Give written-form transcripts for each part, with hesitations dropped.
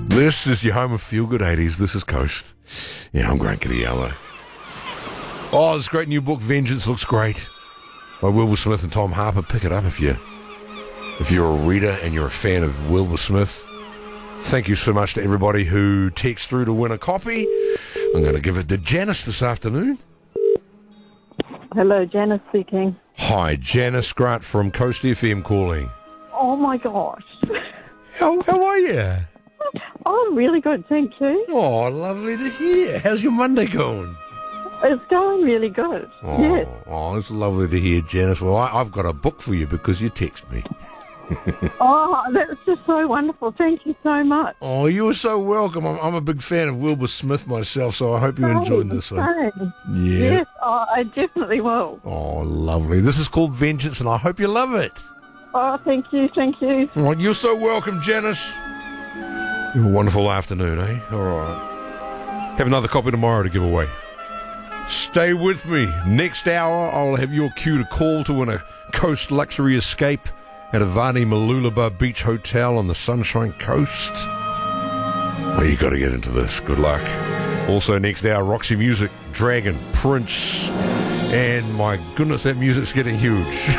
This is your home of Feel Good 80s. This is Coast. Yeah, I'm Grant Kitayama. Oh, this great new book, Vengeance, looks great. By Wilbur Smith and Tom Harper. Pick it up if you're a reader and you're a fan of Wilbur Smith. Thank you so much to everybody who texts through to win a copy. I'm going to give it to Janice this afternoon. Hello, Janice speaking. Hi, Janice. Grant from Coast FM calling. Oh my gosh. How are you? I'm really good, thank you. Oh, lovely to hear. How's your Monday going? It's going really good. Oh, Yes. oh, it's lovely to hear, Janice. Well, I've got a book for you because you text me. Oh, that's just so wonderful. Thank you so much. Oh, you are so welcome. I'm a big fan of Wilbur Smith myself, so I hope you enjoyed this one. Same. Yeah. Yes, I definitely will. Oh, lovely. This is called Vengeance, and I hope you love it. Oh, thank you. Oh, you're so welcome, Janice. You have a wonderful afternoon, eh? All right. Have another copy tomorrow to give away. Stay with me. Next hour, I'll have your cue to call to win a Coast Luxury Escape at Avani Malulaba Beach Hotel on the Sunshine Coast. Well, you got to get into this. Good luck. Also, next hour, Roxy Music, Dragon, Prince, and my goodness, that music's getting huge.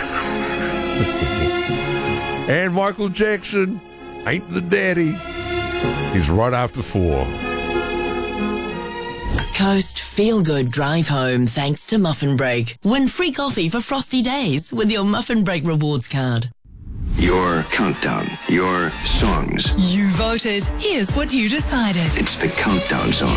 And Michael Jackson, Ain't the Daddy. He's right after 4. Coast Feel Good Drive Home thanks to Muffin Break. Win free coffee for frosty days with your Muffin Break rewards card. Your countdown, your songs. You voted. Here's what you decided. It's the Countdown Song.